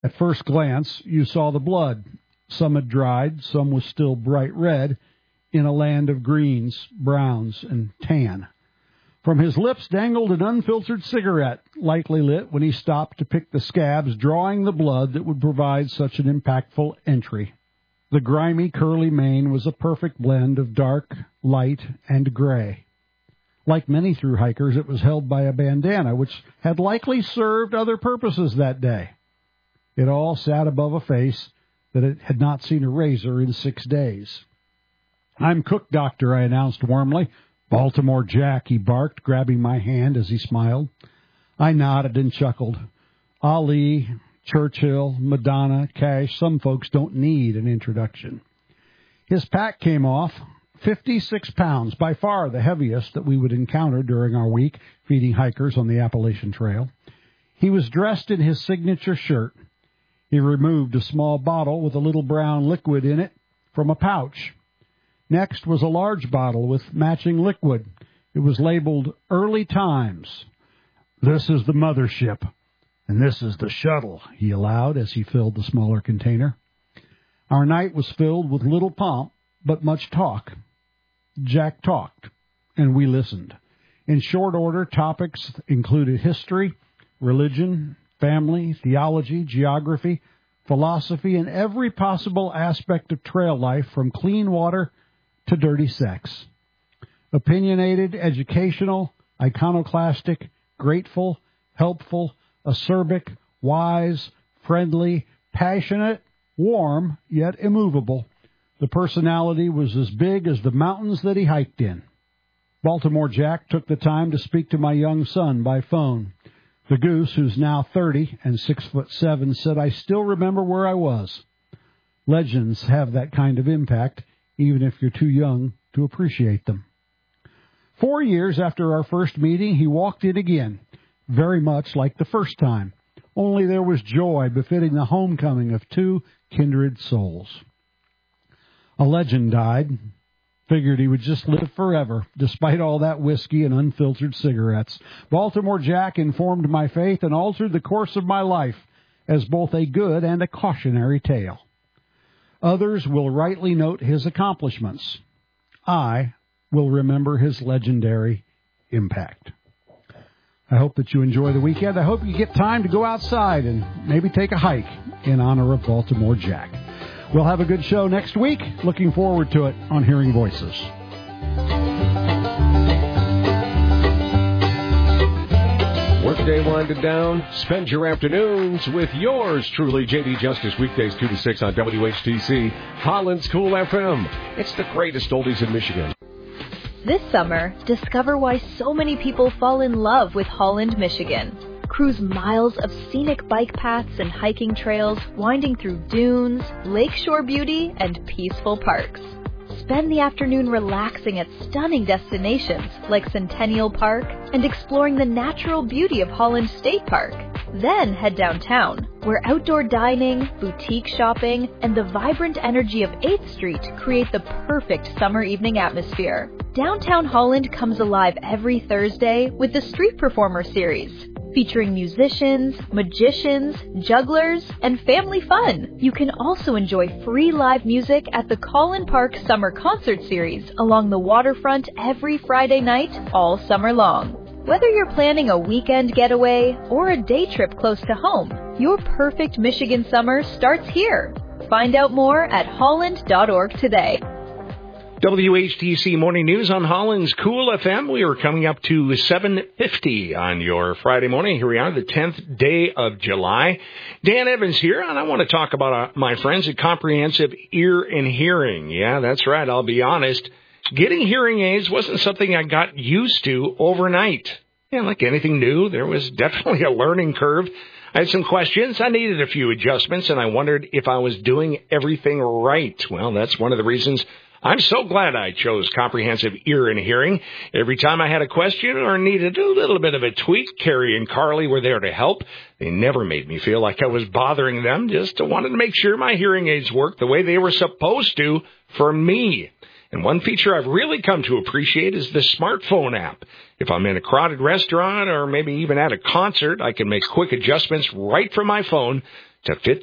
At first glance, you saw the blood. Some had dried, some was still bright red, in a land of greens, browns, and tan. From his lips dangled an unfiltered cigarette, lightly lit when he stopped to pick the scabs, drawing the blood that would provide such an impactful entry. The grimy, curly mane was a perfect blend of dark, light, and gray. Like many thru hikers, it was held by a bandana, which had likely served other purposes that day. It all sat above a face that it had not seen a razor in 6 days. "I'm Cook, Doctor," I announced warmly. "Baltimore Jack," he barked, grabbing my hand as he smiled. I nodded and chuckled. Ali, Churchill, Madonna, Cash, some folks don't need an introduction. His pack came off, 56 pounds, by far the heaviest that we would encounter during our week feeding hikers on the Appalachian Trail. He was dressed in his signature shirt. He removed a small bottle with a little brown liquid in it from a pouch. Next was a large bottle with matching liquid. It was labeled Early Times. "This is the mothership, and this is the shuttle," he allowed as he filled the smaller container. Our night was filled with little pomp, but much talk. Jack talked, and we listened. In short order, topics included history, religion, family, theology, geography, philosophy, and every possible aspect of trail life, from clean water to dirty sex. Opinionated, educational, iconoclastic, grateful, helpful, acerbic, wise, friendly, passionate, warm, yet immovable. The personality was as big as the mountains that he hiked in. Baltimore Jack took the time to speak to my young son by phone. The goose, who's now 30 and 6'7", said, "I still remember where I was." Legends have that kind of impact, even if you're too young to appreciate them. 4 years after our first meeting, he walked in again, very much like the first time, only there was joy befitting the homecoming of two kindred souls. A legend died. Figured he would just live forever, despite all that whiskey and unfiltered cigarettes. Baltimore Jack informed my faith and altered the course of my life as both a good and a cautionary tale. Others will rightly note his accomplishments. I will remember his legendary impact. I hope that you enjoy the weekend. I hope you get time to go outside and maybe take a hike in honor of Baltimore Jack. We'll have a good show next week. Looking forward to it on Hearing Voices. Workday winded down. Spend your afternoons with yours truly, J.D. Justice, weekdays 2 to 6 on WHTC, Holland's Cool FM. It's the greatest oldies in Michigan. This summer, discover why so many people fall in love with Holland, Michigan. Cruise miles of scenic bike paths and hiking trails, winding through dunes, lakeshore beauty, and peaceful parks. Spend the afternoon relaxing at stunning destinations like Centennial Park and exploring the natural beauty of Holland State Park. Then head downtown, where outdoor dining, boutique shopping, and the vibrant energy of 8th Street create the perfect summer evening atmosphere. Downtown Holland comes alive every Thursday with the Street Performer Series, featuring musicians, magicians, jugglers, and family fun. You can also enjoy free live music at the Collin Park Summer Concert Series along the waterfront every Friday night all summer long. Whether you're planning a weekend getaway or a day trip close to home, your perfect Michigan summer starts here. Find out more at holland.org today. WHTC Morning News on Holland's Cool FM. We are coming up to 7:50 on your Friday morning. Here we are, the 10th day of July. Dan Evans here, and I want to talk about my friends at Comprehensive Ear and Hearing. Yeah, that's right. I'll be honest. Getting hearing aids wasn't something I got used to overnight. Yeah, like anything new, there was definitely a learning curve. I had some questions. I needed a few adjustments, and I wondered if I was doing everything right. Well, that's one of the reasons I'm so glad I chose Comprehensive Ear and Hearing. Every time I had a question or needed a little bit of a tweak, Carrie and Carly were there to help. They never made me feel like I was bothering them, just wanted to make sure my hearing aids worked the way they were supposed to for me. And one feature I've really come to appreciate is the smartphone app. If I'm in a crowded restaurant or maybe even at a concert, I can make quick adjustments right from my phone. to fit